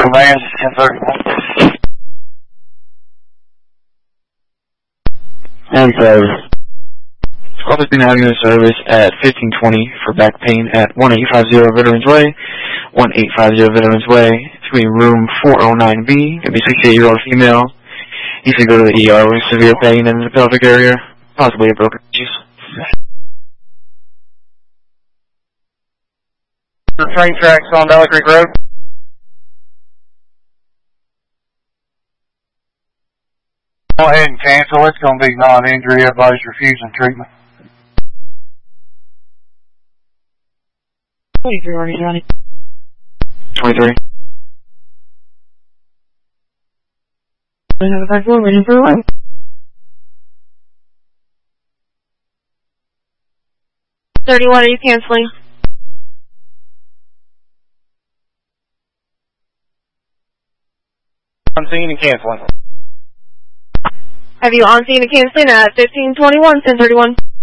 Vans 1031. And service. Office been having a service at 1520 for back pain at 1850 Veterans Way. 1850 Veterans Way. It's going to be room 409B. Going to be 68-year-old female. You should go to the ER with severe pain in the pelvic area, possibly a broken tooth. Train tracks on Valley Creek Road. Go ahead and cancel. It's going to be non-injury. Everybody's refusing treatment. 23, where are you, Johnny? 23. I have a back door waiting for a while. Are you canceling? On scene and canceling. Have you on scene and canceling at 1521, 1031?